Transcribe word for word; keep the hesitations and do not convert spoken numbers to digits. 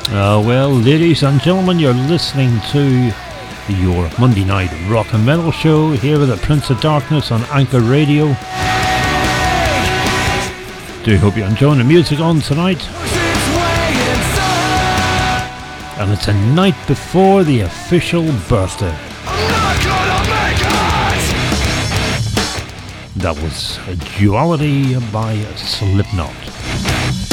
Uh, well, ladies and gentlemen, you're listening to your Monday night rock and metal show here with the Prince of Darkness on Anchor Radio. Do hope you're enjoying the music on tonight. And it's a night before the official birthday. That was Duality by Slipknot.